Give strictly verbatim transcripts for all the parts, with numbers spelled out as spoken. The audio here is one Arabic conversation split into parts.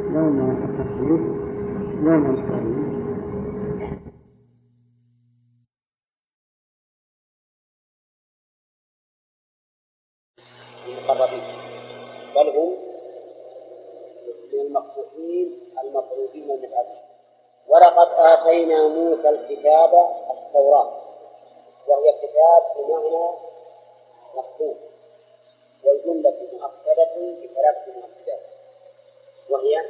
لون التفسير لون الإسرائيلي المقربين، بل هم من المقصودين المطلوبين من الأبد. ولقد آتينا موسى الكتاب التوراة، وهي كتاب بمعنى مكتوب، والجملة مؤكدة بثلاث مؤكدات، وهي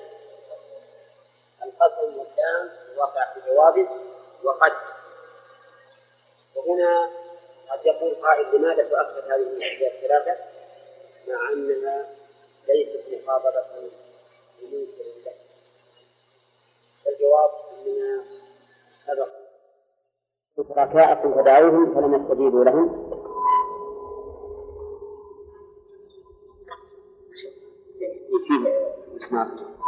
القسم واللام الواقع في جوابه وقد. وهنا قد يقول قائل لماذا تؤكد هذه الأشياء الثلاثة مع أنها ليست مخاطبة بمنكر الله؟ الجواب أننا سبق شركاءكم فدعوهم فلم يستجيبوا لهم يفيد مسمار.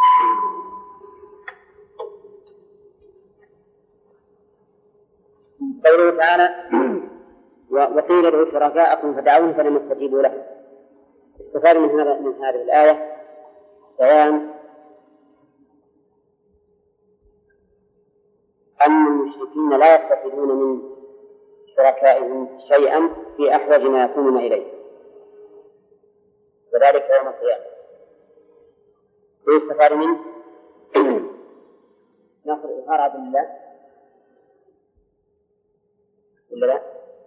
قوله تعالى وقيل ادعوا شركاءكم فدعوهم فلم يستجيبوا لهم. استفاد من هذا من هذه الآية بيان أن المشركين لا يستفيدون من شركائهم شيئا في أحوج ما يكونون إليه، وذلك يوم القيامة. ويستفاد منه نصر إظهار عبد الله ولا لا؟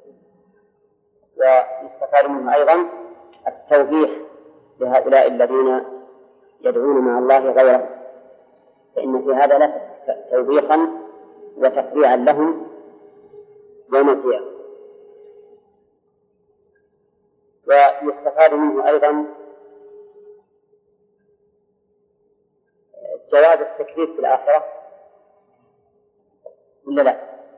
ويستفاد منه أيضا التوبيخ لهؤلاء الذين يدعون مع الله غيره، فإن في هذا لا شك توبيخا وتقريعا لهم يوم القيامة. ويستفاد منه أيضا جواز التكليف في الآخرة ولا لا؟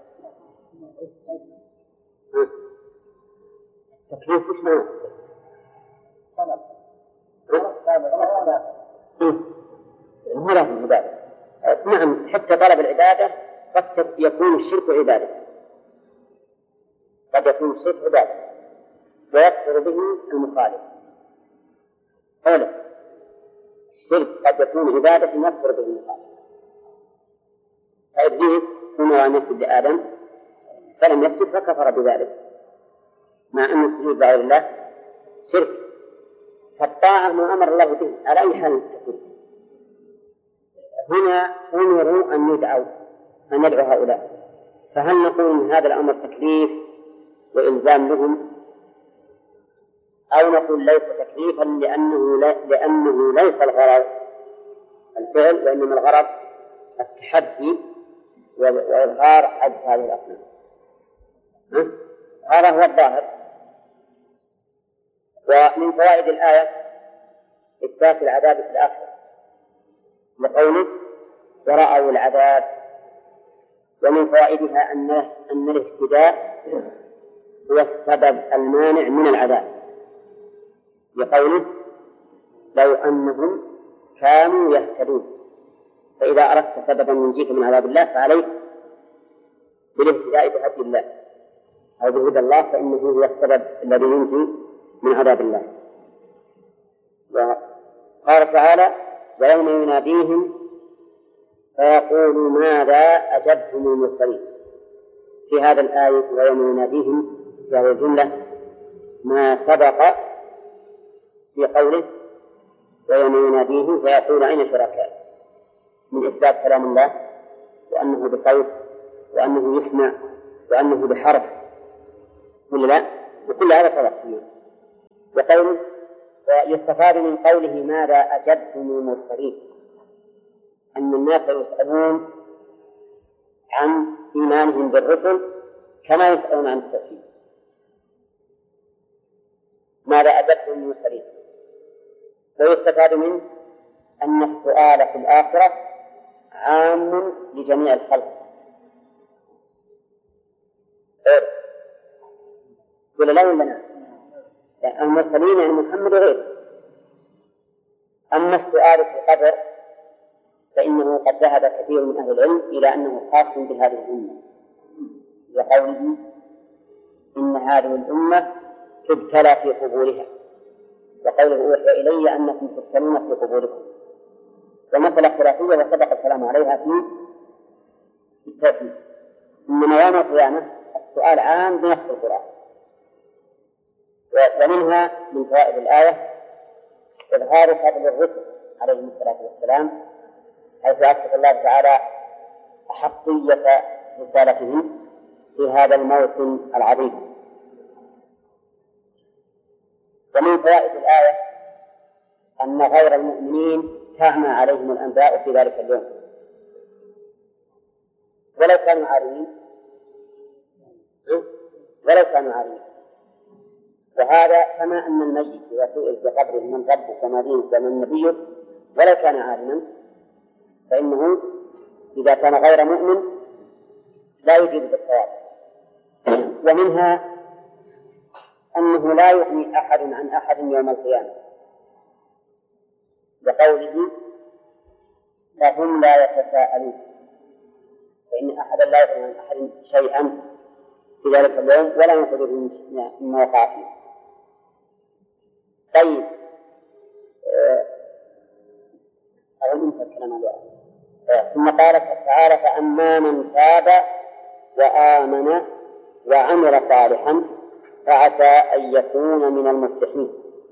التكليف وش معنى؟ هو لازم عبادة. نعم، حتى طلب العبادة قد يكون الشرك عبادة، قد يكون الشرك عبادة ويكفر به المخالف. أولا الشرك قد يكون عبادة يكفر به المخالف. فإبليس أمر أن يسجد لآدم فلم يسجد فكفر بذلك، مع أن السجود لغير الله شرك. فالطاعة ما أمر الله به على أي حال تكون. هنا أمروا أن يدعوا أن يدعوا هؤلاء، فهل نقول إن هذا الأمر تكليف وإلزام لهم، أو نقول ليس تكليفا لأنه, لا لأنه ليس الغرض الفعل وإنما الغرض التحدي وإظهار عجز هذه الأصنام؟ هذا هو الظاهر. ومن فوائد الآية إثبات العذاب في الآخرة لقوله ورأوا العذاب. ومن فوائدها أن أن الاهتداء هو السبب المانع من العذاب، لقوله لو أنهم كانوا يهتدون. فإذا أردت سببا ينجيك من عذاب الله فعليك بالاهتداء بهدي الله أو بهدى الله، فإنه هو السبب الذي ينجي من عذاب الله. وقال تعالى ويوم يناديهم فيقول ماذا أجبتم المرسلين. في هذا الآية ويوم يناديهم في هذه الجملة ما سبق في قوله ويوم يناديهم فيقول أين شركاء، من إثبات كلام الله وأنه بصوت وأنه يسمع وأنه بحرف ولا لا، وكل هذا سبق فيه. وقوله ويستفاد من قوله ماذا أجبتم المرسلين أن الناس يسألون عن إيمانهم بالرسل كما يسألون عن التوحيد. ماذا أجبتم المرسلين. ويستفاد منه أن السؤال في الآخرة عام لجميع الخلق. ولا لا ولا لا؟ يعني المرسلين يعني محمد وغيره. أما السؤال في القبر فإنه قد ذهب كثير من أهل العلم إلى أنه خاص بهذه الأمة، وقوله إن هذه الأمة تبتلى في قبورها، وقوله أوحي إلي أنكم تفتنون في قبوركم. ومسألة خلافية وسبق الكلام عليها في التوحيد. إنما يوم القيامة السؤال عام بنص القرآن. ومنها من فوائد الآية إظهار فضل الرسل عليهم الصلاة والسلام، حيث أثبت الله تعالى أحقية رسالتهم في هذا الموسم العظيم. ومن فوائد الآية أن غير المؤمنين تعمى عليهم الأنباء في ذلك اليوم ولو كانوا عارمين ولو كانوا عارمين وهذا كما أن الميت إذا سئل في قبره من ربك وما دينك ومن نبيك ولو كان عالما فإنه إذا كان غير مؤمن لا يجيب بالصواب. ومنها أنه لا يغني أحد عن أحد يوم القيامة بقوله فهم لا يتساءلون، فإن أحدا لا يغني عن أحد شيئا في ذلك اليوم ولا ينقذه مما وقع فيه. طيب أظن أنت الكلام عليه. ثم قال تعالى فأما من تاب وآمن وعمل صالحا فعسى أن يكون من المفلحين.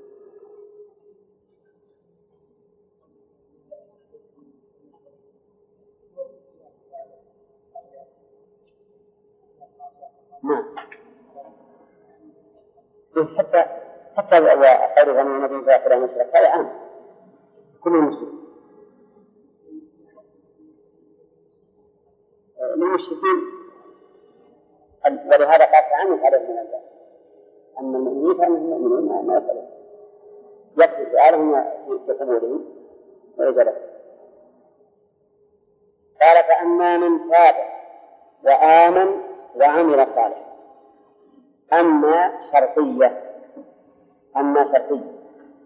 نعم حتى حتى قوله من النبي صلى الله عليه وسلم هذا عام كل مسلم. للمشركين ولهذا قال تعامل عليهم من الباب. أما المؤمنين فإنهم المؤمنون ما يسألون يكفي سؤالهم في قبولهم وإجابتهم. قال فأما من تاب وآمن وعمل صالحا. أما شرطية أما شرطية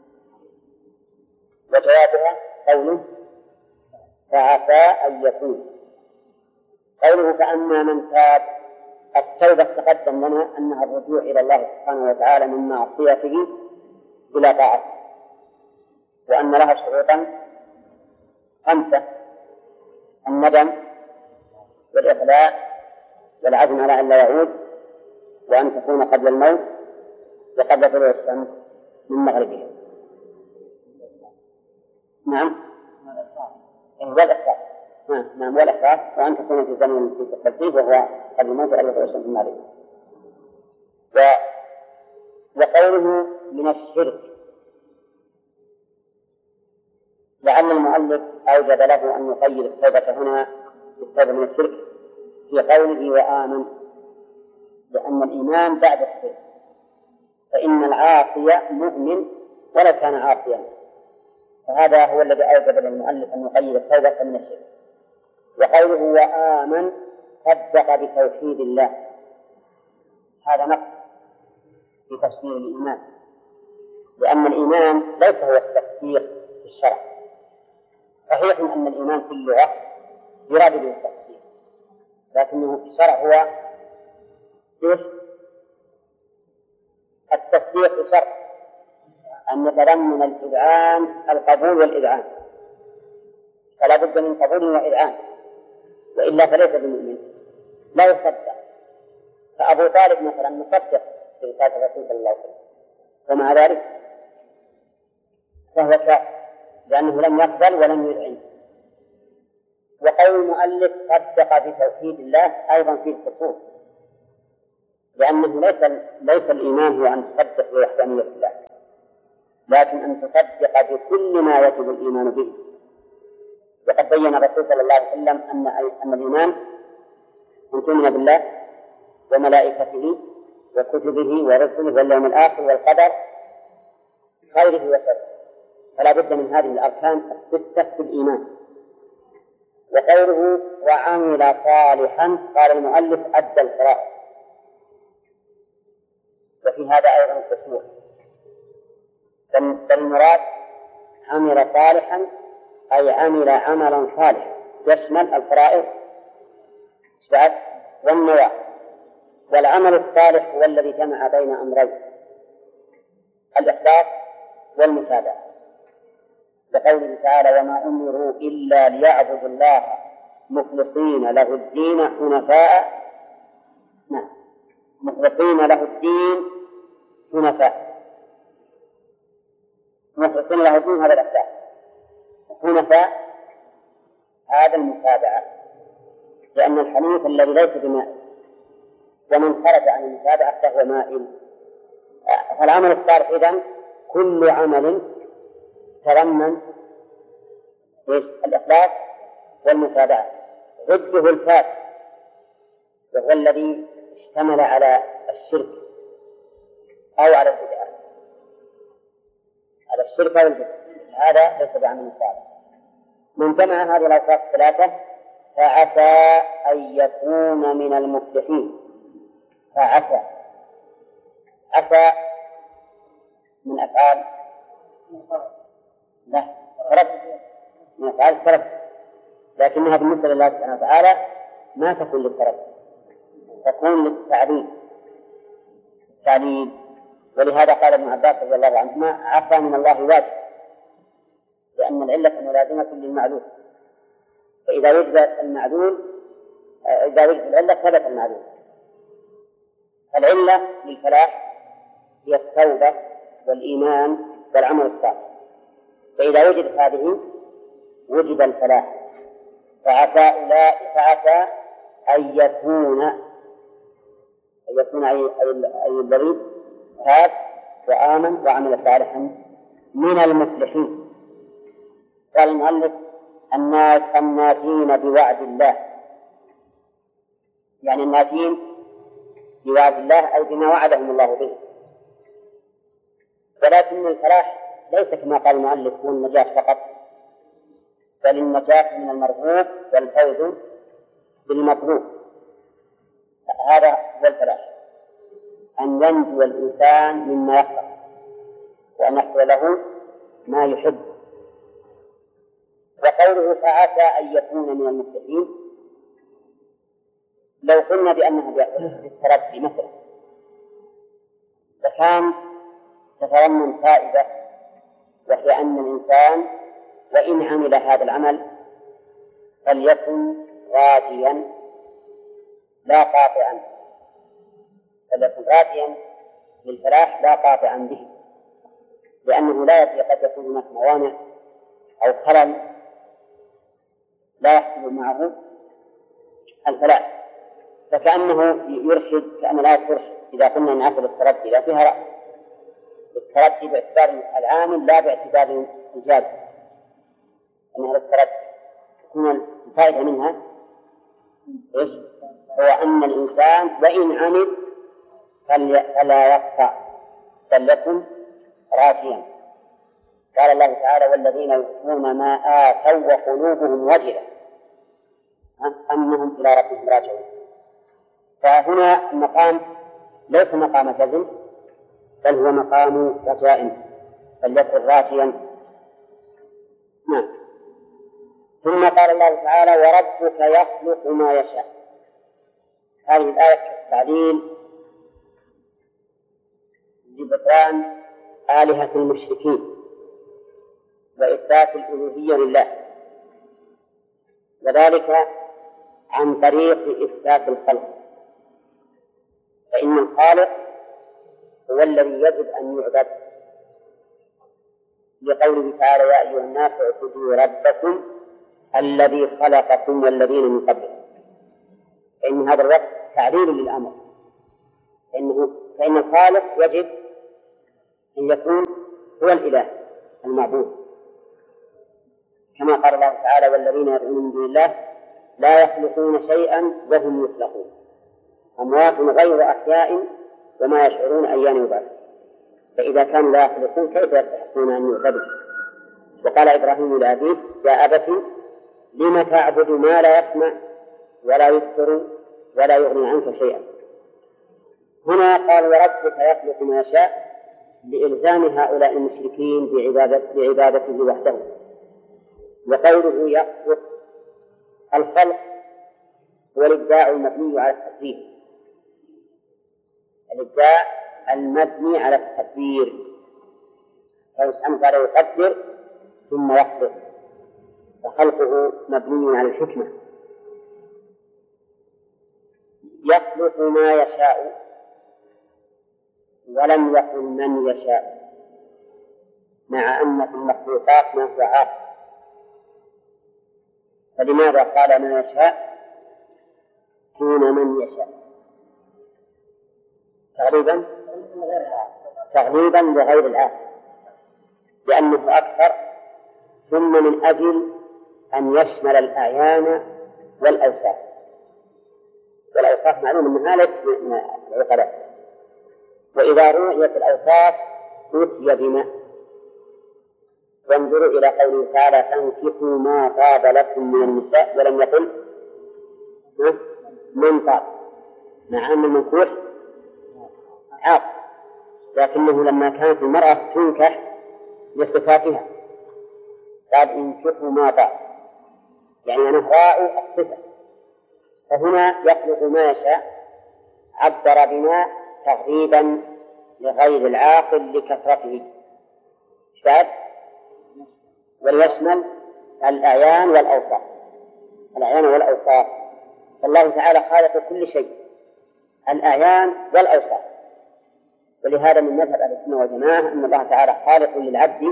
وجوابها قوله فعسى أن يكون. قوله فأما من تاب التوبة تقدم لنا أنها الرجوع إلى الله سبحانه وتعالى من معصيته إلى طاعته، وأن لها شروطا خمسة: الندم والإخلاء والعزم على أن لا يعود، وأن تكون قبل الموت وقبل طلوع الشمس من مغربها. نعم والإخلاص نعم والإخلاص وأن تكون في زمن في التكليف وهو قبل الموت وقبل طلوع الشمس من مغربها. و... وقوله من الشرك لعل المؤلف أوجب له أن يقيد التوبة هنا بالتوبة من الشرك في قوله وآمن، لأن الإيمان بعد الشرك، فإن العاصي مؤمن ولو كان عاصيا، فهذا هو الذي أوجب للمؤلف أن يقيد التوبة من الشرك. وقوله وآمن صدق بتوحيد الله، هذا نقص في تفسير الإيمان، لأن الإيمان ليس هو التصديق في الشرع. صحيح أن الإيمان في اللغة يراد به التصديق، لكنه في الشرع هو إيش؟ التصديق في الشرع أن يتضمن الإذعان القبول والإذعان، فلا بد من قبول وإذعان، وإلا فليس بمؤمن لا يصدق. فأبو طالب مثلا مصدق برسالة الرسول صلى الله عليه وسلم، ومع ذلك فهو كافر لأنه لم يقبل ولم يذعن. وقول المؤلف صدق بتوحيد الله أيضا فيه خصوص، لأنه ليس ليس الإيمان هو أن تصدق بوحدانية الله، لكن أن تصدق بكل ما يجب الإيمان به. وقد بين الرسول صلى الله عليه وسلم أن أن الإيمان أن تؤمن بالله وملائكته وكتبه ورسله واليوم الآخر والقدر خيره وشره، فلا بد من هذه الأركان الستة في الإيمان. وقوله وعمل صالحا قال المؤلف أدى الفرائض، وفي هذا أيضا قصور، فالمراد عمل صالحا أي عمل عملا صالحا يشمل الفرائض والنوافل. والعمل الصالح هو الذي جمع بين أمرين: الإخلاص والمتابعة. لقوله تعالى وما أمروا إلا ليعبدوا الله مخلصين له الدين حنفاء. نعم، مخلصين له الدين حنفاء، مخلصين له الدين هذا الأساس، حنفاء هذا المتابعة، لأن الحنيف الذي ليس بماء، ومن خرج عن المتابعة فهو مائل. فالعمل الصالح إذن كل عمل تضمن الإخلاص والمتابعة، ضده الفاسد وهو الذي اشتمل على الشرك أو على البدعة، على الشرك أو البدعة، هذا ليس بعمل صالح. من جمع هذه الأوصاف الثلاثة فعسى أن يكون من المفلحين. فعسى، عسى من أفعال لا فرد، من أفعال فرد، لكنها بالنسبة لله سبحانه وتعالى ما تكون للفرد، تكون للتعليل تعليل. ولهذا قال ابن عباس رضي الله عنهما عسى من الله واجب، لأن العلة ملازمة للمعلول، فإذا وجد المعلول إذا وجد العلة ثبت المعلول. العلة للفلاح هي التوبة والإيمان والعمل الصالح، فإذا وجدت هذه وجد الفلاح. فعسى أولئك فعسى أن يكون أن يكون أي الذي تاب وآمن وعمل صالحا من المفلحين. قال المؤلف الناس الناتين بوعد الله، يعني الناتين بوعد الله أي بما وعدهم الله به. ولكن الفلاح ليس كما قال المؤلف هو النجاة فقط، بل النجاة من المرغوب والفوز بالمطلوب. هذا هو الفلاح، أن ينجو الإنسان مما يكره وأن يحصل له ما يحب. وقوله فعسى أن يكون من المفلحين، لو قلنا بأنها بالترجي مثلا فكان تتضمن فائدة، وهي أن الإنسان وإن عمل هذا العمل فليكن راجيا لا قاطعا، فليكن راجيا للفلاح لا قاطعا به، لأنه لا يدري قد يكون هناك موانع أو خلل لا يحصل معه الفلاح. فكأنه يرشد، كأن الآية ترشد إذا قلنا أن أصل التردي لا فيها رأي، التردي باعتبار العامل لا باعتبار الجاد، أن هذا التردي تكون الفائدة منها إيش؟ هو أن الإنسان وإن عمل فلا يقطع بل يكن راجيا. قال الله تعالى والذين يؤتون ما آتوا وقلوبهم وجلة أنهم إلى ربهم راجعون. فهنا المقام ليس مقام جزم بل هو مقام رجاء، فليكن راجيا. نعم. ثم قال الله تعالى وربك يخلق ما يشاء. هذه الآية تعليل لبطلان آلهة المشركين وإثبات الألوهية لله، وذلك عن طريق إثبات الخلق. فإن الخالق هو الذي يجب أن يعبد، لقوله تعالى يا أيها الناس اعبدوا ربكم الذي خلقكم والذين من قبلكم. فإن هذا الوصف تعليل للأمر، فإنه فإن الخالق يجب أن يكون هو الإله المعبود، كما قال الله تعالى والذين يدعون من دون الله لا يخلقون شيئا وهم يخلقون أموات غير أحياء وما يشعرون أيان يبعثون. فإذا كانوا لا يخلقون كيف يستحقون أن يعبدوا؟ وقال إبراهيم لأبيه يا أبت لم تعبد ما لا يسمع ولا يبصر ولا يغني عنك شيئا. هنا قال وربك يخلق ما يشاء لإلزام هؤلاء المشركين بعبادة بعبادته وحده. وقوله يخلق الخلق هو الإبداع المبني على التقدير، الإبداع المبني على التقدير. فسبحانه قال يقدر ثم يخلق، فخلقه مبني على الحكمة. يخلق ما يشاء ولم يقل من يشاء، مع أن في المخلوقات ما هو عاقل، فلماذا قال ما يشاء دون من يشاء؟ تغليبا تغليبا لغير العاقل، لأنه أكثر، ثم من أجل أن يشمل الأعيان والأوصاف، والأوصاف معلوم أنها ليست من العقلاء، وإذا رؤيت الأوصاف أتي بما. وانظروا إلى قوله تعالى فانكحوا ما طاب لكم من النساء، ولم يقل من طاب، مع أن المنكوح عاقل، لكنه لما كانت المرأة تنكح لصفاتها قال انكحوا ما طاب، يعني أنه راعوا الصفة. فهنا يخلق ما يشاء عبر بما تغريبا لغير العاقل لكثرته، شاذ، وليشمل الأعيان والأوصاف، الأعيان والأوصاف. فالله تعالى خالق كل شيء، الأعيان والأوصاف. ولهذا من مذهب أهل السنة والجماعة أن الله تعالى خالق للعبد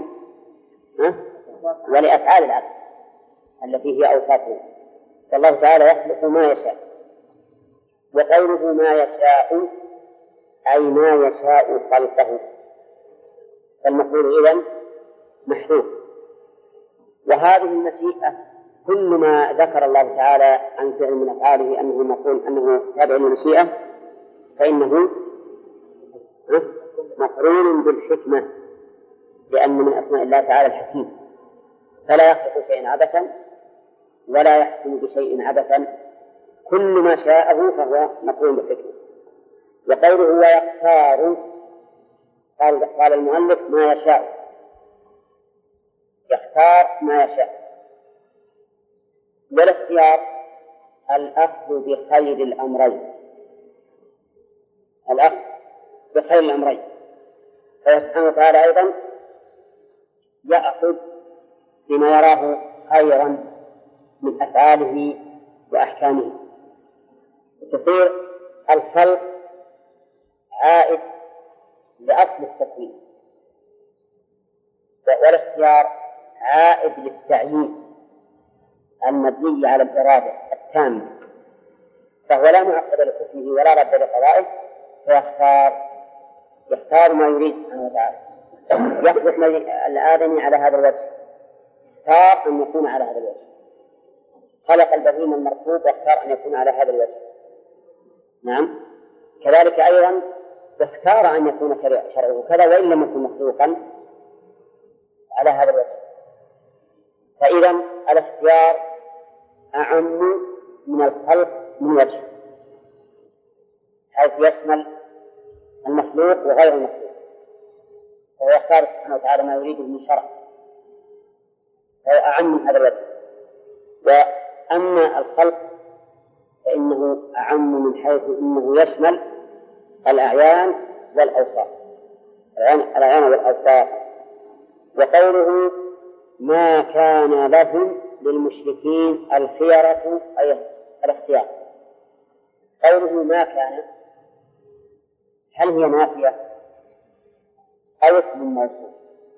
ولأفعال العبد التي هي أوصافه، فالله تعالى يخلق ما يشاء. وقوله ما يشاء أي ما يشاء خلقه، فالمفعول إذن محذوف. وهذه المشيئة كل ما ذكر الله تعالى عن فعل من أفعاله أنه نقول أنه تابع للمشيئة فإنه مقرون بالحكمة، لأن من أسماء الله تعالى الحكيم، فلا يخلق شيئا عبثا ولا يحكم بشيء عبثا، كل ما شاءه فهو مقرون بالحكمة. وقوله ويختار، قال قال المؤلف ما يشاء، يختار ما يشاء. والاختيار الأخذ بخير الأمرين، الأخذ بخير الأمرين. فسبحانه وتعالى أيضا يأخذ بما يراه خيرا من أفعاله وأحكامه، تصير الخلق عائد لأصل التكوين، والاختيار عائد للتعيين المبني على الإرادة التامة، فهو لا معقب لحكمه ولا رد لقضائه، فيختار يختار ما يريد سبحانه وتعالى. يخلق الآدمي على هذا الوجه، اختار أن يكون على هذا الوجه، خلق البهيم المركوب واختار أن يكون على هذا الوجه. نعم، كذلك أيضا اختار أن يكون شرعه كذا وإن لم يكن مخلوقا على هذا الوجه. فإذا الاختيار أعم من الخلق من وجه، حيث يشمل المخلوق وغير المخلوق، فهو يختار سبحانه وتعالى ما يريده من شرع، فهو أعم من هذا الوجه. وأما الخلق فإنه أعم من حيث إنه يشمل الأعيان والأوصاف، الأعيان والأوصاف. وقوله ما كان لهم للمشركين الخيرة أي الاختيار، قوله ما كان هل هي نافية أو اسم موصول؟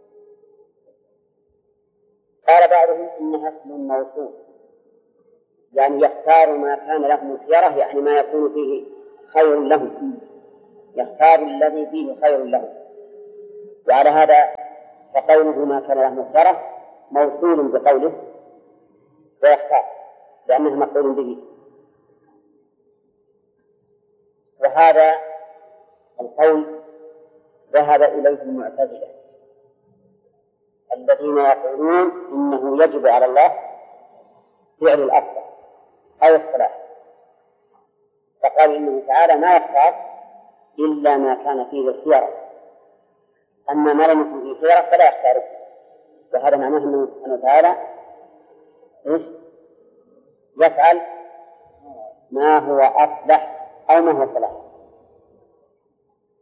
قال بعضهم إنها اسم موصول، يعني يختار ما كان لهم الخيرة، يعني ما يكون فيه خير لهم، يختار الذي فيه خير لهم. وعلى هذا فقوله ما كان لهم الخيرة موصول بقوله ويختار، لأنه مفعول به. وهذا القول ذهب إليه المعتزلة الذين يقولون إنه يجب على الله فعل الأصلح أو الصلاح، فقال إنه تعالى ما يختار إلا ما كان فيه الخيرة، أما ما لم يكن فيه الخيرة فلا يختاره. وهذا معناه أنه سبحانه وتعالى إيش يفعل ما هو أصلح أو ما هو صلاح.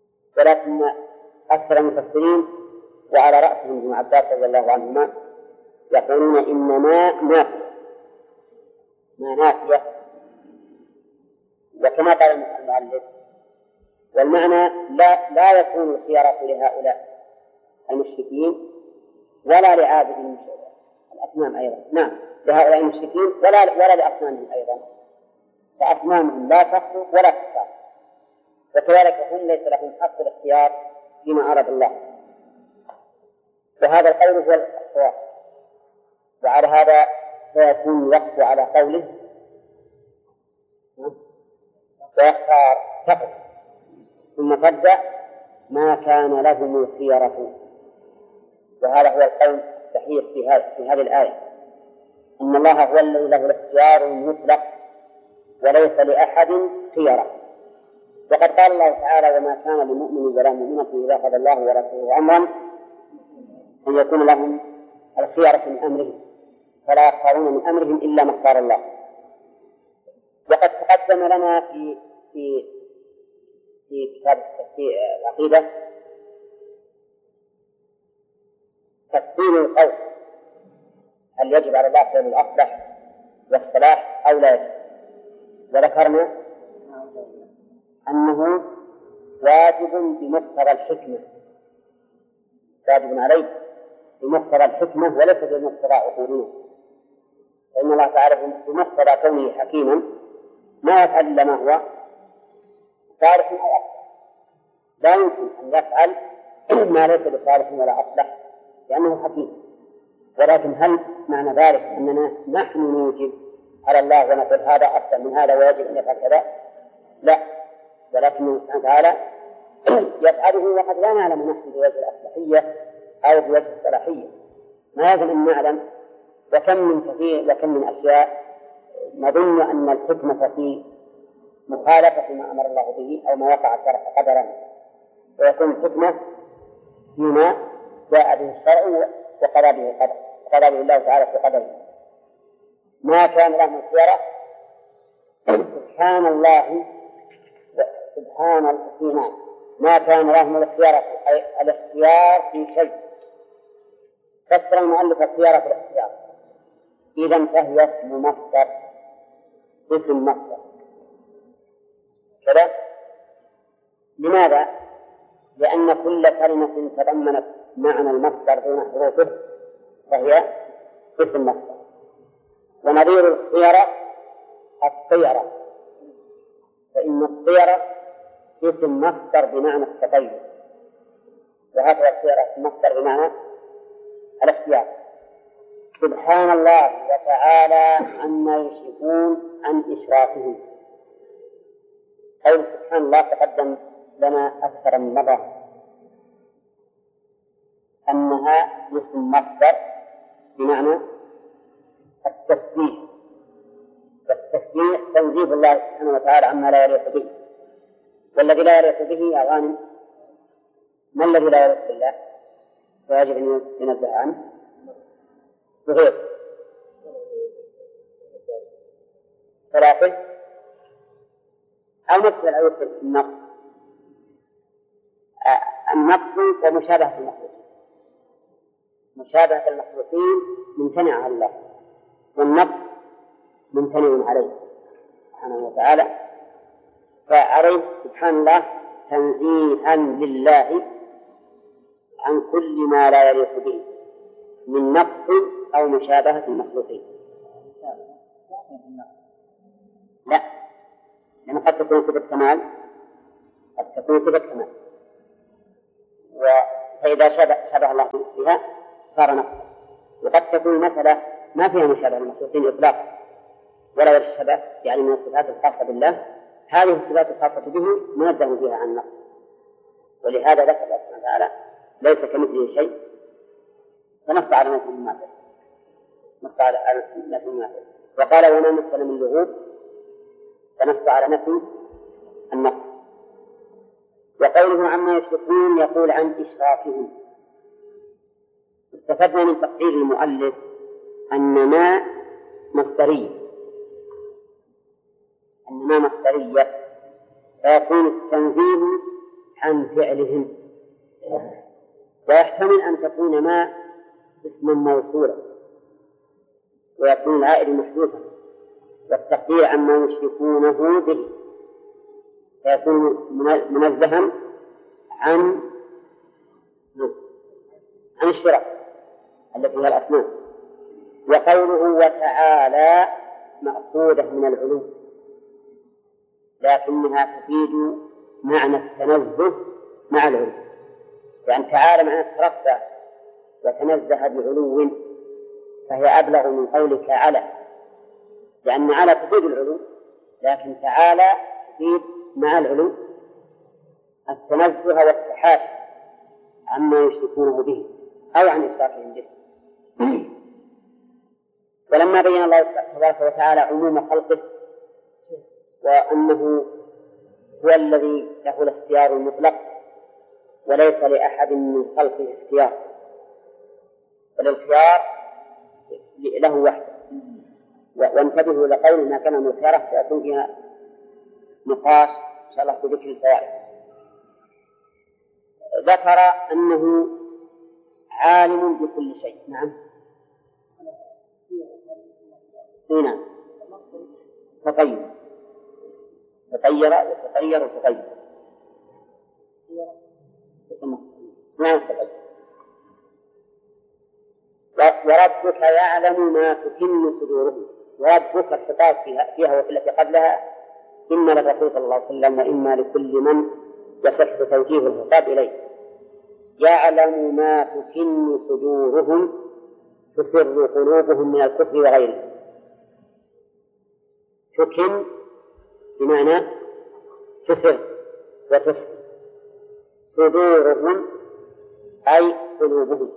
ولكن أكثر المفسرين وعلى رأسهم ابن عباس رضي الله عنهما يقولون إن ما نافية، ما نافية، وكما قال المؤلف والمعنى لا لا يكون الخيارة لهؤلاء المشركين ولا لعابد الأصنام أيضا. نعم، لهؤلاء المشركين ولا ولا لأصنامهم أيضا، فأصنامهم لا تخلق ولا تختار، وكذلك هم ليس لهم حق الاختيار فيما أراد الله. وهذا القول هو الصواب، وعلى هذا فيكون الوقف على قوله ويختار فقط، ثم تبدأ ما كان لهم الخيرة. وهذا هو القول الصحيح في هذه في هذه الآية، أن الله هو الذي له الاختيار المطلق وليس لأحد خيرة. وقد قال الله تعالى وما كان لمؤمن ولا مؤمنة إذا قضى الله ورسوله أمرا أن يكون لهم الخيرة من أمرهم فلا يختارون من أمرهم إلا ما اختار الله. وقد تقدم لنا في في في كتاب العقيدة تفصيل القول هل يجب على الله فعل الأصلح والصلاح أو لا يجب، وذكرنا أنه واجب بمقتضى الحكمة، واجب عليه بمقتضى الحكمة وليس بمقتضى عقولنا، فإن الله تعالى بمقتضى كونه حكيما ما يفعل إلا ما هو صالح أو أصلح، لا يمكن أن يفعل ما ليس بصالح ولا أصلح لأنه حكيم. ولكن هل معنى ذلك أننا نحن نوجب على الله ونقول هذا أصلح من هذا ويجب أن يفعل كذا؟ لا، ولكن سبحانه وتعالى يفعله وقد لا نعلم نحن بوجه الأصلحية أو بوجه الصلاحية، ما يجب أن نعلم. وكم من كثير وكم من أشياء نظن أن الحكمة في مخالفة ما أمر الله به أو ما وقع الشرع قدرا، ويكون الحكمة فيما جاء به الشرع وقضى به القدر، وقضى به الله تعالى في قدره. ما كان لهم الخيرة سبحان الله سبحان الاثنين، ما كان لهم الخيرة أي الاختيار في شيء. فسر المؤلف الخيرة في الاختيار، إذا فهي اسم مصدر، اسم مصدر كذا. لماذا؟ لأن كل كلمة تضمنت معنى المصدر دون حروفه فهي اسم مصدر. ونظير الخيرة الطيرة، فإن الطيرة اسم مصدر بمعنى التطير، وهكذا الخيرة اسم مصدر بمعنى الاختيار. سبحان الله وتعالى عما يشركون عن إشراكهم. قول سبحان الله تقدم لنا أكثر من مرة أنها اسم مصدر بمعنى التسبيح، والتسبيح تنزيه الله سبحانه وتعالى عما لا يليق به، والذي لا يليق به يا غانم ما الذي لا يليق بالله ويجب أن ينزه عنه؟ بغير ثلاثة أو مثل أو النقص، النقص ومشابهة المخلوقين. مشابهة المخلوقين ممتنع على الله، والنقص ممتنع عليه سبحانه وتعالى. فعليه سبحان الله تنزيها لله عن كل ما لا يليق به من نقص أو مشابهة المخلوقين. لا، لأن قد تكون صفة كمال، قد تكون صفة كمال، فإذا شبه, شبه الله بها صار نقص. وقد تكون المسألة ما فيها مشابهة المخلوقين إطلاقا ولا وجه الشبه، يعني من الصفات الخاصة بالله، هذه الصفات الخاصة به منزه فيها عن النقص. ولهذا ذكر الله سبحانه وتعالى ليس كمثله شيء، فنص على نفي المماثل، نص على نفي المماثل. وقال وما مثل من لغوب، فنص على نفي النقص. وقوله عما يشركون يقول عن إشراكهم. استفدنا من تقرير المؤلف أن ما مصدرية، أن ما مصدرية فيكون التنزيه عن فعلهم، ويحتمل أن تكون ما اسما موصولا ويكون العائد محذوفا، والتقدير عما يشركونه به فيكون منزها عن عن الشرك التي هي الأصنام. وقوله وتعالى مأخوذة من العلو، لكنها تفيد معنى التنزه مع العلو، لأن تعالى معنى ترفع وتنزه بعلو، فهي أبلغ من قولك على، لأن على تفيد العلو، لكن تعالى تفيد مع العلو التنزه والتحاشي عما يشركونه به أو عن إشراكهم به. ولما بين الله تبارك وتعالى عموم خلقه وأنه هو الذي له الاختيار المطلق وليس لأحد من خلقه اختيار، والاختيار له وحده، وانتبهوا لقول ما كان مختارا سيكون فيها نقاش إن شاء الله في ذكر الفوائد. ذكر أنه عالم بكل شيء. نعم نعم تطير تطير وتطير وتطير نعم تطير. وربك يعلم ما تكن صدورهم، وربك الخطاب فيها, فيها وفي التي قبلها إما للرسول صلى الله عليه وسلم وإما لكل من يصح توجيه الخطاب إليه. يعلم ما تكن صدورهم تسر قلوبهم من الكفر وغيره. تكن بمعنى تسر وتخفي، صدورهم أي قلوبهم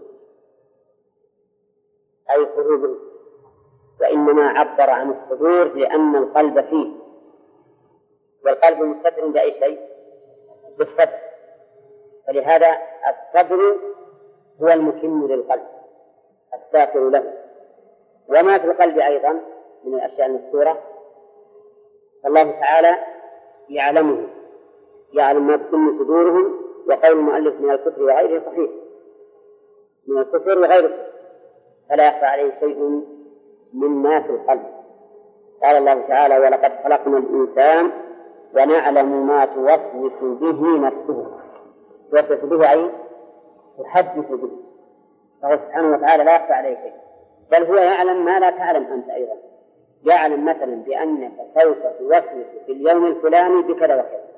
أي قلوبهم، وإنما عبر عن الصدور لأن القلب فيه، والقلب مستتر بأي شيء؟ بالصدر، فلهذا الصدر هو المكن للقلب الساتر له. وما في القلب أيضا من الأشياء المستورة فالله تعالى يعلمه، يعلم ما تكن صدورهم. وقول المؤلف من الكفر وغيره صحيح، من الكفر وغيره، فلا يخفى عليه شيء مما في القلب. قال الله تعالى ولقد خلقنا الإنسان ونعلم ما توسوس به نفسه. توسوس به أي تحدث به، فهو سبحانه وتعالى لا يخفى عليه شيء، بل هو يعلم ما لا تعلم أنت أيضا. يعلم مثلا بأنك سوف توسوس في اليوم الفلاني بكذا وكذا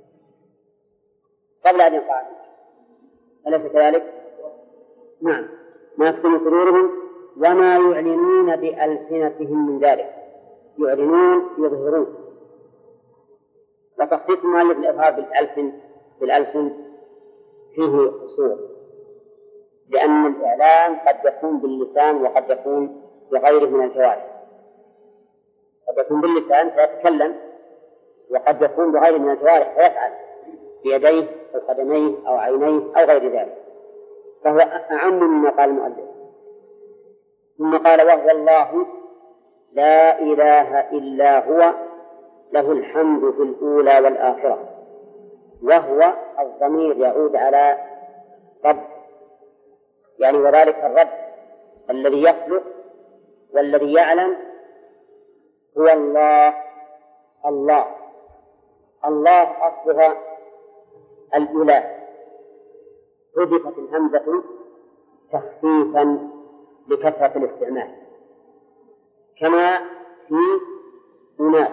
قبل أن يقع عنك، أليس كذلك؟ نعم. ما تكون صدورهم وما يعلنون بألسنتهم من ذلك، يعلنون يظهرون. وتخصيص المؤلف الإظهار بالألسن بالألسن فيه قصور، لأن الإعلان قد يكون باللسان وقد يكون بغيره من الجوارح. قد يكون باللسان فيتكلم، وقد يكون بغيره من الجوارح فيفعل بيديه أو قدميه أو عينيه أو غير ذلك، فهو أعم مما قال المؤلف. ثم قال وهو الله لا إله إلا هو له الحمد في الأولى والآخرة. وهو الضمير يعود على رب، يعني وذلك الرب الذي يخلق والذي يعلم هو الله. الله الله أصلها الإله، حذفت الهمزة تخفيفا لكثرة الاستعمال، كما في أناس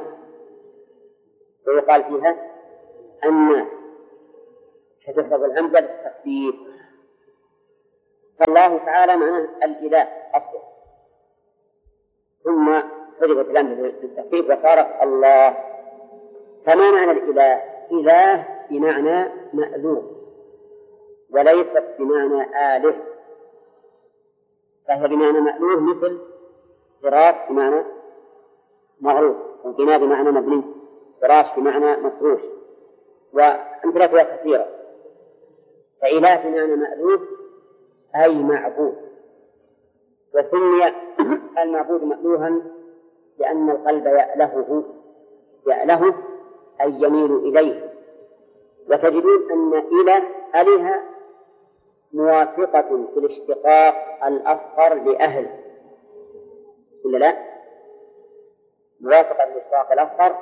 ويقال فيها الناس، فتحفظ الهمزة للتخفيف. فالله تعالى معناه الإله أصله، ثم حذفت الهمزة للتخفيف وصار الله. فما معنى الإله؟ إله بمعنى مألوه وليست بمعنى آله، فهي بمعنى مألوه مثل فراش بمعنى مغروس، وبناء بمعنى مبني، فراش بمعنى مفروش، وأمثلتها كثيرة. فإله بمعنى مألوه أي معبود، وسمي المعبود مألوها لأن القلب يألهه يألهه أي يميل إليه. وتجدون أن إله أله موافقة في الاشتقاق الأصغر لأهل، في ولا لا؟ موافقة للإسراق الأصغر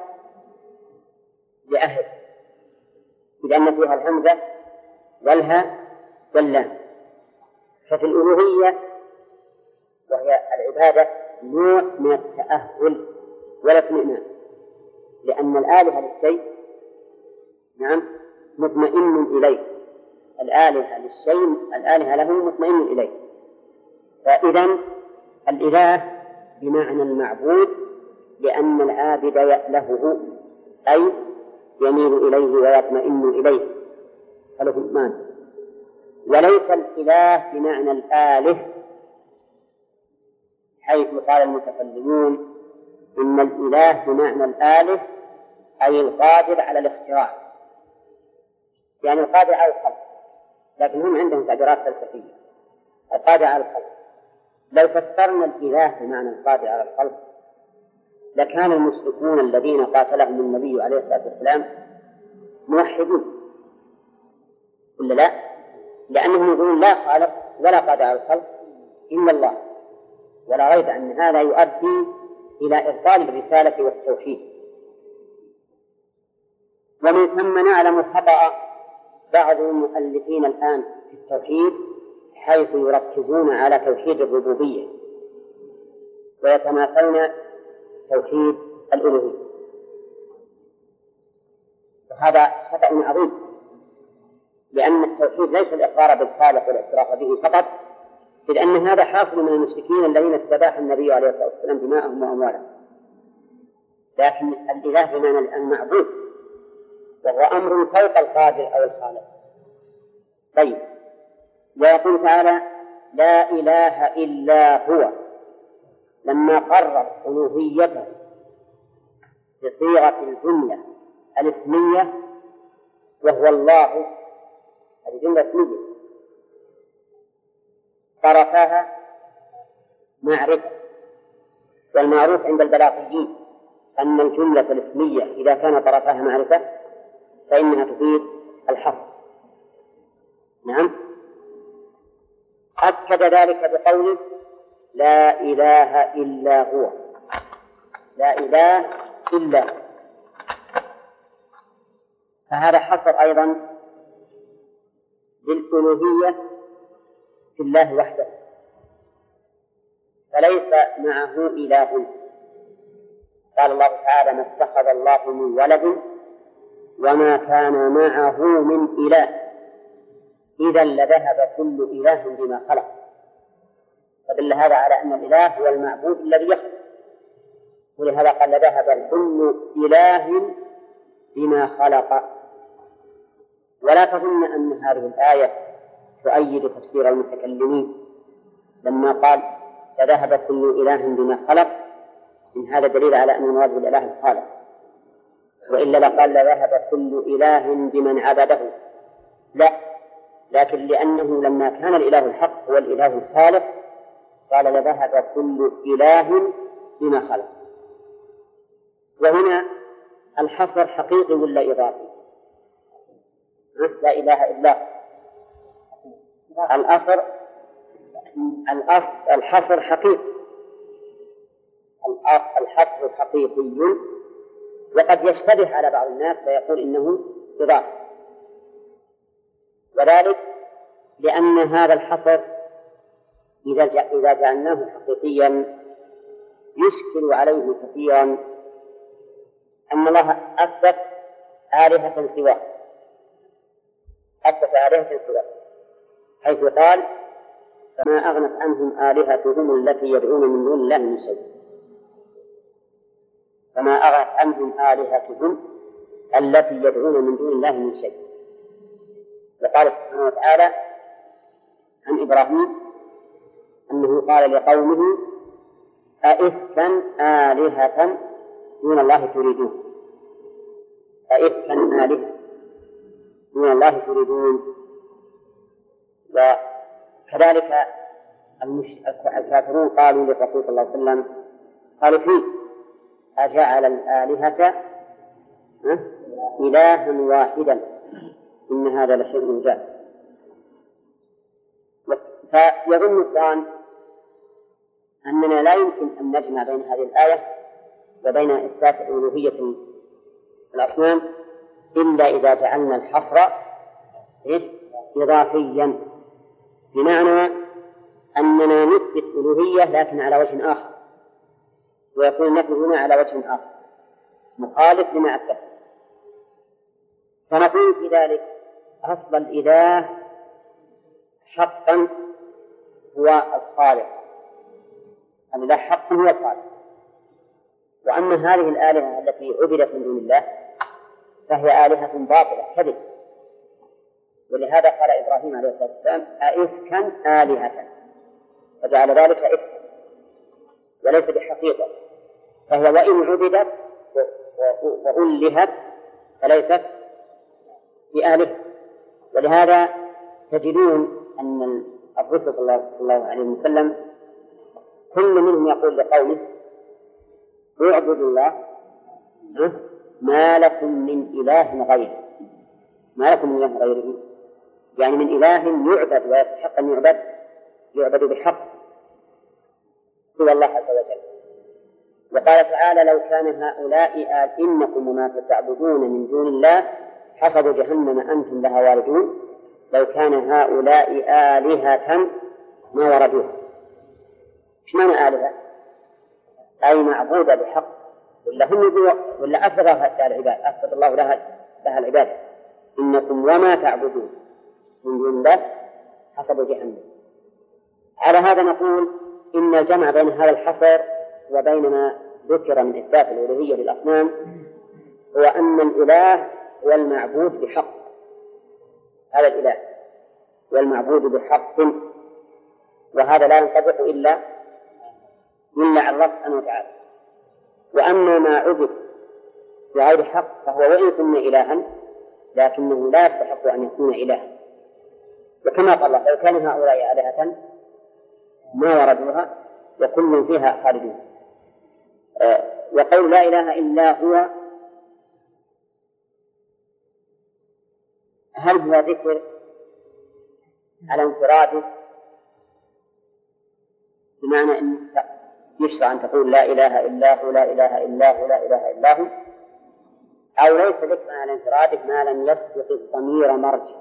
لأهل، لأن فيها الهمزة والها واللام. ففي الألوهية وهي العبادة نوع من التأهل والاطمئنان، لأن الآلهة للشيء نعم مطمئن إليه، الآلهة للشيء الآلهة له مطمئن إليه. فإذا الإله بمعنى المعبود، لأن العابد يألهه أي يميل إليه ويطمئن إليه فله إيمان. وليس الإله بمعنى الآله، حيث قال المتكلمون إن الإله بمعنى الآله أي القادر على الاختراع، يعني القادر على الخلق، لكن هم عندهم تعبيرات فلسفية. القادر على الخلق، لو فسرنا الإله بمعنى القادر على الخلق لكان المشركون الذين قاتلهم النبي عليه الصلاة والسلام موحدين ولا لا؟ لأنهم يقولون لا خالق ولا قادر على الخلق إلا الله، ولا ريب أن هذا يؤدي إلى إبطال الرسالة والتوحيد. ومن ثم نعلم خطأ بعض المؤلفين الآن في التوحيد، حيث يركزون على توحيد الربوبية ويتناسون توحيد الألوهية، وهذا خطأ عظيم، لأن التوحيد ليس الإقرار بالخالق والاعتراف به فقط، إذ أن هذا حاصل من المشركين الذين استباح النبي عليه الصلاة والسلام دماءهم وأموالهم. لكن الإله بمعنى المعبود، وهو أمر فوق القادر أو الخالق. طيب، ويقول تعالى لا إله إلا هو، لما قرر ألوهيته بصيغة الجملة الاسمية وهو الله، هذه جملة اسمية طرفها معرفة، والمعروف عند البلاغيين أن الجملة الاسمية إذا كان طرفها معرفة فإنها تفيد الحصر. نعم، أكد ذلك بقوله لا إله إلا هو، لا إله إلا هو، فهذا حصر أيضا للألوهية في الله وحده، فليس معه إله. قال الله تعالى ما اتخذ الله من ولد وما كان معه من إله إذا لذهب كل إله بما خلق، فدل هذا على أن الإله هو المعبود الذي يخلق، ولهذا قال لذهب كل إله بما خلق. ولا تظن أن هذه الآية تؤيد تفسير المتكلمين لما قال لذهب كل إله بما خلق، إن هذا دليل على أن المراد بالإله الخالق، وإلا لقال لذهب كل إله بمن عبده، لا، لكن لأنه لما كان الإله الحق هو الإله الخالق قال لذهب كل إله بما خلق. وهنا الحصر حقيقي ولا إضافي؟ لا إله إلا هو. الأصر الأصل الحصر حقيقي، الحصر حقيقي، وقد يشتبه على بعض الناس فيقول إنه إضافي، وذلك لأن هذا الحصر إذا إذا جعلناه حقيقيا يشكل عليه كثيرا أن الله أثبت آلهة سواه، أثبت آلهة سواه، حيث قال فما أغنت عنهم آلهتهم التي يدعون من دون الله من شيء، فما أغنت عنهم آلهتهم التي يدعون من دون الله من شيء. وقال سبحانه وتعالى عن إبراهيم أنه قال لقومه أئفكا آلهة دون الله تريدون، أئفكا آلهة دون الله تريدون. وكذلك الكافرون قالوا للرسول صلى الله عليه وسلم قالوا فيه أجعل الآلهة إلها واحدا إن هذا لشيء عجاب. فيظن الظان أننا لا يمكن أن نجمع بين هذه الآية وبين إثبات ألوهية الأصنام إلا إذا جعلنا الحصر إضافيا، بمعنى أننا نثبت ألوهية لكن على وجه آخر، ويكون النفي هنا على وجه آخر مخالف لما أثبت. فنقول في ذلك أصل الإله حقا هو الخالق، الإله حقا هو الخالق. وأما هذه الآلهة التي عبدت من دون الله فهي آلهة باطلة كذب، ولهذا قال إبراهيم عليه الصلاة والسلام أئفكا آلهة، فجعل ذلك إفكا وليس بحقيقة، فهي وإن عبدت وألهت فليست بآلهة. ولهذا تجدون أن الرسول صلى الله عليه وسلم كل منهم يقول لقومه اعبدوا الله ما لكم من إله غيره، ما لكم من إله غيره، يعني من إله يعبد ويستحق أن يعبد يعبد بحق سوى الله عز وجل. وقال تعالى لو كان هؤلاء آل إنكم وما تعبدون من دون الله حسب جهنم أنتم لها واردون لو كان هؤلاء آلهة ما وردوها. إيش معنى آلهة؟ أي معبودة بحق، ولا هم ولا أفرض لها العباد، أفرض الله لها لها العباد. إنكم وما تعبدون من دون الله حسب جهنم. على هذا نقول إن الجمع بين هذا الحصر وبين ما ذكر من إثبات الألوهية للأصنام هو أن الإله هو المعبود بحق، هذا الإله والمعبود بحق، وهذا لا ينطبق إلا إلا على الله سبحانه وتعالى. وأما ما عبد بغير حق فهو وإن سمي إلها لكنه لا يستحق أن يكون إلها. وكما قال الله لو كان هؤلاء آلهة ما وردوها وكل فيها خالدون. آه وقول لا إله إلا هو هل هو ذكر على انفراده بمعنى أن يشرع أن تقول لا إله إلا هو لا إله إلا هو لا إله إلا هو، أو ليس ذكرا على انفراده ما لم يسبق الضمير مرجع؟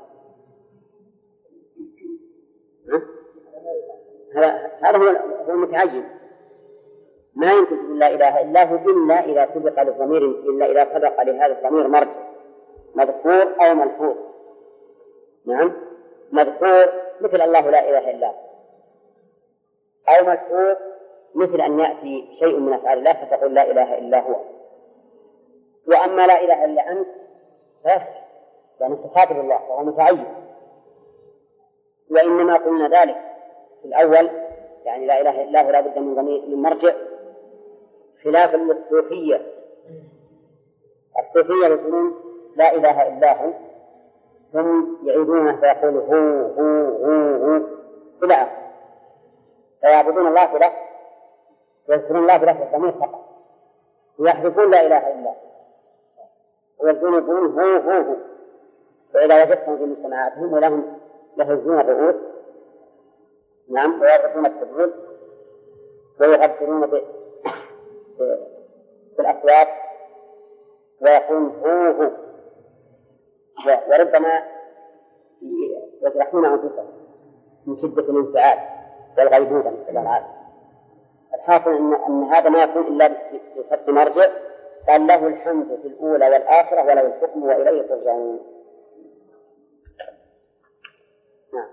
هذا هو هو المتعين. ما يمكن تقول لا إله إلا هو إلا إذا سبق للضمير إلا إذا سبق لهذا الضمير مرجع مذكور أو ملحوظ. نعم مذكور مثل الله لا إله إلا هو، أو ملحوظ مثل أن يأتي شيء من أفعال الله فتقول لا إله إلا هو. وأما لا إله إلا أنت فيصح يعني تخاطب الله وهو متعين. وإنما قلنا ذلك في الأول يعني لا إله إلا هو لا بد من ضمير من مرجع، خلافا للصوفية. الصوفية يقولون لا إله إلا هو ثم يعيدونه فيقول هو هو هو هو إلى آخره، فيعبدون الله بلفظ ويذكرون الله بلفظ الضمير فقط ويحذفون لا إله إلا هو ويقولون يقولون هو هو هو. فإذا وجدتهم في مجتمعاتهم ولهم يهزون الرؤوس نعم ويرفعون التبول ويغفرون بالأصوات ويقولون هو هو، وربما يجرحون أنفسهم من شدة الانفعال والغيبوبة نسأل الله العافية. الحاصل أن, أن هذا ما يكون إلا بصد مرجع، قال له الحمد في الأولى والآخرة وله الحكم وإليه ترجعون. نعم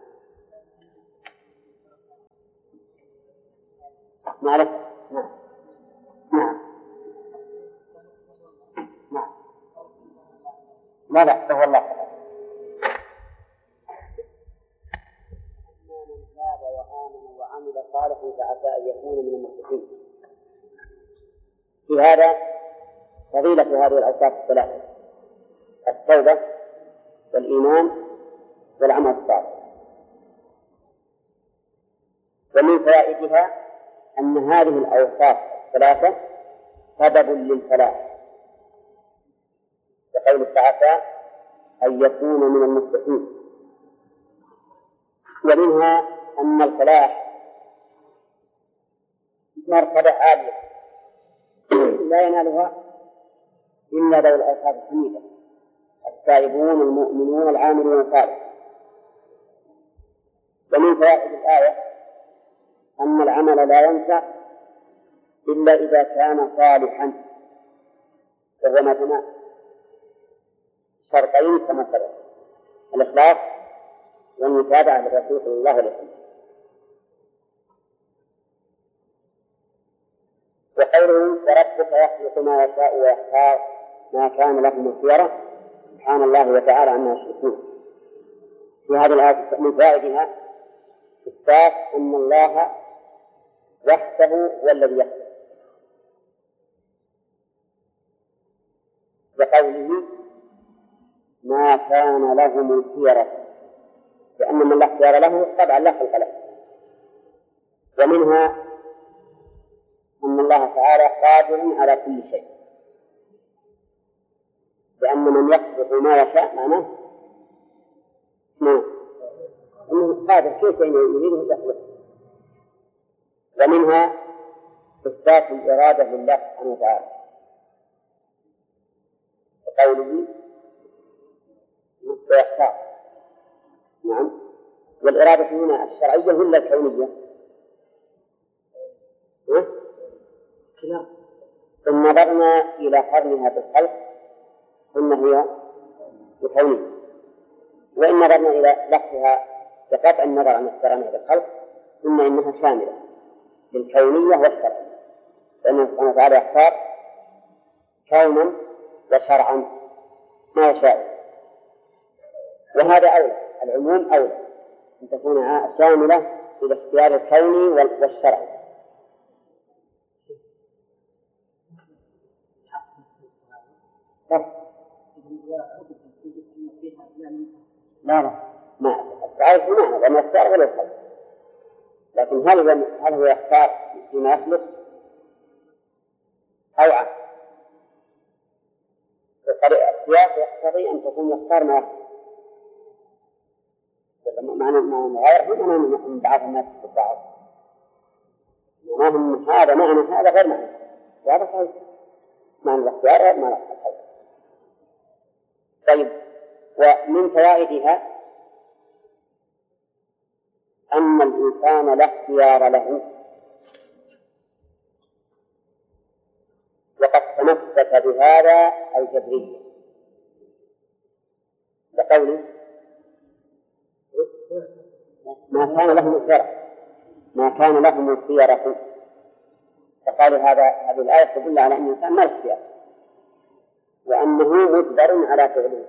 معرف نعم نعم نعم لا لا فهو الله تعالى. من تاب وآمن وعمل صالحا فعسى أن يكون من المفلحين. في هذا فضيلة هذه الأوصاف الثلاثة: التوبة والإيمان والعمل الصالح. ومن فوائدها أن هذه الأوصاف الثلاثة سبب للفلاح، وقول تعالى أن يكون من المفلحين. ومنها أن الفلاح مرتبة عالية لا ينالها إلا ذوي الأوصاف الحميدة التائبون المؤمنون العاملون الصالحون. ومن فوائد الآية أن العمل لا ينفع إلا إذا كان صالحا، وهو ما جمع شرطين كما سبق: الإخلاص والمتابعة للرسول صلى الله عليه وسلم. وقوله وربك يخلق ما يشاء ويختار ما كان لهم الخيرة سبحان الله وتعالى عما يشركون. في هذه الآية من فوائدها إثبات أن الله وحده هو الذي يخلق، بقوله ما كان لهم الخيرة، لأن من لا اختيار له طبعا لا خلق له. ومنها أن الله تعالى قادر على كل شيء، لأن من يخلق ما يشاء معناه أنه قادر كل شيء يريده يخلق. ومنها إثبات الإرادة لله سبحانه وتعالى بقوله ويختار. نعم. والإرادة هنا الشرعية ولا الكونية؟ ها؟ كلا. إن نظرنا إلى قرنها بالخلق قلنا هي الكونية، وإن نظرنا إلى لفظها بقطع النظر عن اقترانها بالخلق قلنا إنها شاملة للكونية والشرعية، لأنه سبحانه وتعالى يختار كونا وشرعا ما يشاء، وهذا أولى، العموم أولى أن تكون شاملة إلى اختيار الكوني والشرعي. لا لا ما تعرف المعنى لأنه يختار غير الخلق، لكن هل هل هو يختار فيما يخلق أو عكس؟ السياق يقتضي أن تكون يختار ما يخلق. معنى غير هنا من بعض الناس البعض معناه هذا معنى هذا غير معنى، وهذا صحيح. معنى الاختيار غير معنى الخلق. طيب، ومن فوائدها أن الإنسان لا اختيار له، وقد تمسك بهذا الجبرية بقوله ما كان لهم الخيرة ما كان لهم الخيرة. فقالوا هذا هذه الآية تدل على أن الإنسان ما له اختيار، وأنه مجبر على فعله.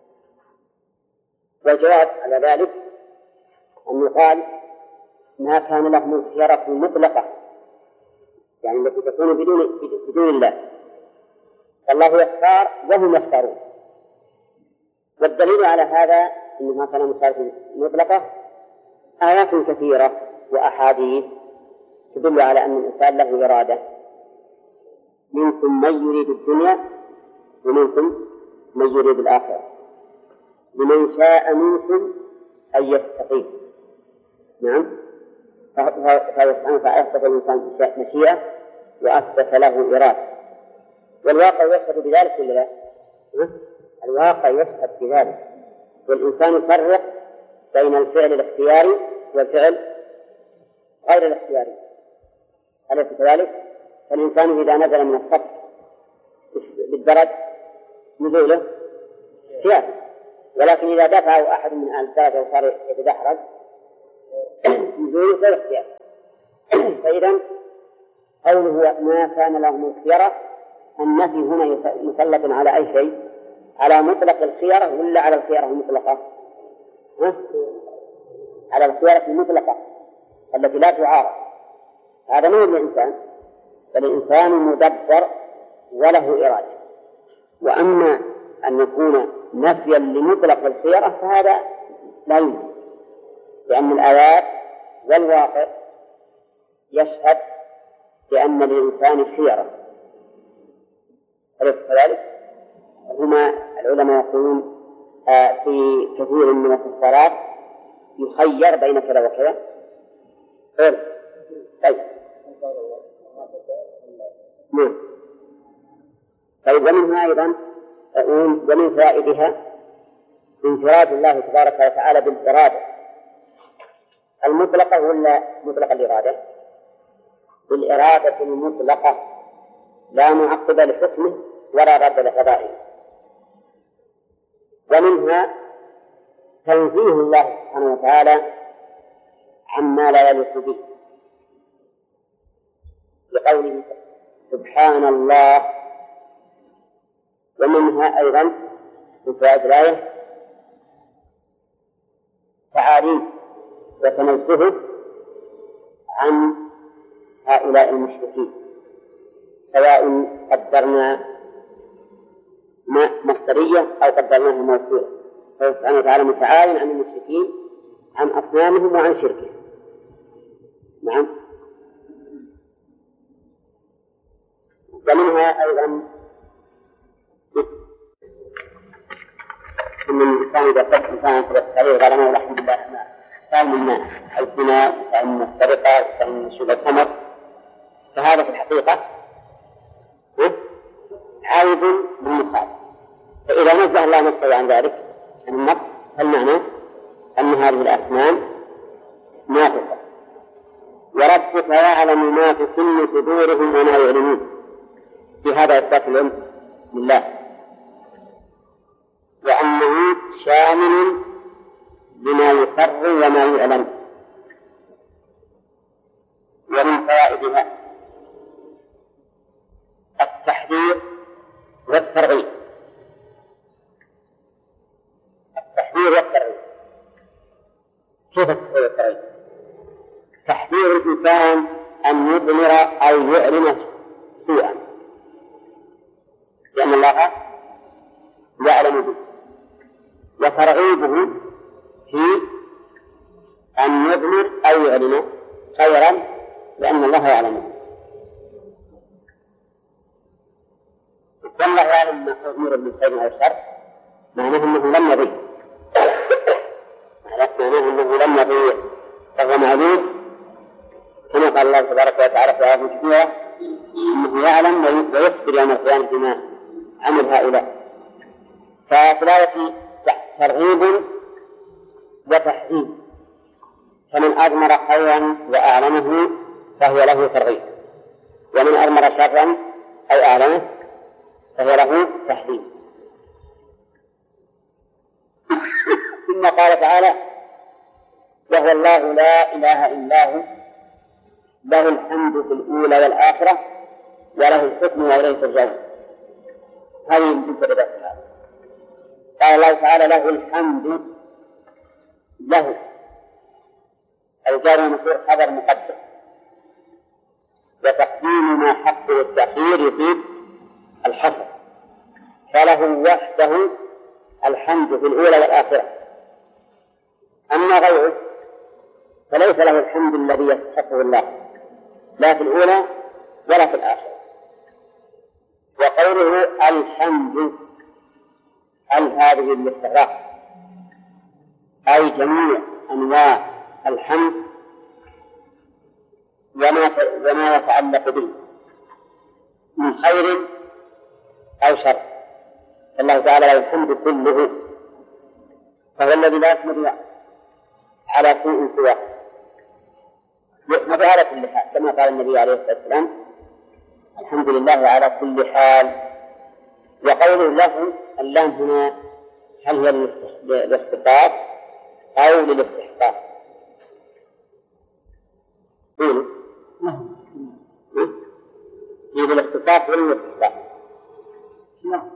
والجواب على ذلك أن يقال ما كان لهم الخيرة المطلقة، يعني التي تكون بدون بدون الله، الله يختار وهم يختارون. والدليل على هذا أنها كان الخيرة مطلقة آيات كثيرة وأحاديث تدل على أن الإنسان له إرادة. منكم من يريد الدنيا ومنكم من يريد الآخرة، لمن شاء منكم أن يستقيم. نعم. فهو سبحانه وتعالى أثبت الإنسان مشيئة وأثبت له إرادة، والواقع يشهد بذلك ولا لا؟ الواقع يشهد بذلك. والإنسان يفرق بين الفعل الاختياري والفعل غير الاختياري، أليس كذلك؟ فالإنسان إذا نزل من السطح بالدرج نزوله اختياري، ولكن إذا دفعه أحد من أهل الدرجة وصار يتدحرج نزوله غير اختياري. فإذا قوله ما كان لهم الخيرة، النفي هنا مسلط على أي شيء؟ على مطلق الخيرة ولا على الخيرة المطلقة؟ ها؟ على الخيرة المطلقة التي لا تعارض. هذا ما هو الإنسان، فالإنسان مدبر وله إرادة. وأما أن يكون نفيا لمطلق الخيرة فهذا لا يمكن، لأن الآيات والواقع يشهد بأن للإنسان خيرة، أليس كذلك؟ هما العلماء يقولون آه في كثير من الكفارات يخير بين كذا وكذا. طيب طيب ومنها أيضا ومن فوائدها انفراد الله تبارك وتعالى بالإرادة المطلقة ولا مطلق الإرادة؟ بالإرادة المطلقة لا معقب لحكمه ولا رد لقضائه. ومنها تنزيه الله سبحانه وتعالى عما لا يليق به بقوله سبحان الله. ومنها أيضا من فوائد الآية تعاليم وتنزهه عن هؤلاء المشركين سواء قدرنا مصدرية أو قدرناها موصولة، فسبحانه وتعالى متعالٍ عن المشركين عن أصنامهم وعن شركهم. نعم. ومنها أيضا أن الإنسان إذا قد إنسان عليه غرامة ورحمة الله سال من الزنا وسال من السرقة وسال من شرب الخمر، فهذا في الحقيقة عائد بالمخالف. فإذا نزه الله نفسه عن ذلك عن النقص فالمعنى أن هذه الأسنان ناقصة. وربك يعلم ما تكن صدورهم وما يعلنون، في هذا إثبات العلم لله وأنه شامل بما يقر وما يعلم. ومن فوائدها التحذير والترغيب. التحذير والترغيب كيف التحذير والترغيب؟ تحذير الإنسان أن يضمر أو يعلن سوءا لأن الله يعلم به، وترغيبه في أن يضمر أو يعلن خيرا لأن الله يعلمه. والله يعلم ما أمر من خير أو شر معناه أنه لم يضيع، معناه أنه لم يضيع، فهو معلوم كما قال الله تبارك وتعالى في آية كثيرة أنه يعلم ويخبر يوم القيامة بما عمل هؤلاء. فتلاوة ترغيب وتحذير، فمن أضمر خيرا وأعلمه فهو له ترغيب، ومن أضمر شرا أو أعلمه فهو له تحذير. ثم قال تعالى وهو الله لا إله إلا هو له الحمد في الأولى والآخرة وله الحكم وإليه ترجعون. هذه المبتدأ. قال الله تعالى له الحمد، له الجار والمجرور خبر مقدم، وتقديم ما حقه التأخير يفيد الحصر، فله وحده الحمد في الأولى والآخرة. أما غيره فليس له الحمد الذي يستحقه الله لا في الأولى ولا في الآخرة. وقوله الحمد هل هذه الاستغراق أي جميع أنواع الحمد وما وما يتعلق به من خير أو شر. الله تعالى له الحمد كله، فهو الذي لا يثمر على سوء سواه، يحمد على كل حال كما قال النبي عليه الصلاة والسلام الحمد لله على كل حال. وقوله له اللام هنا هل هي للاختصاص أو للاستحقاق؟ قولوا هي للاختصاص ولا للاستحقاق؟ نعم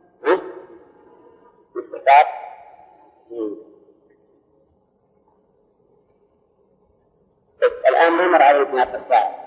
الاستحقاق. الآن ما مر عليكم هذا الساعة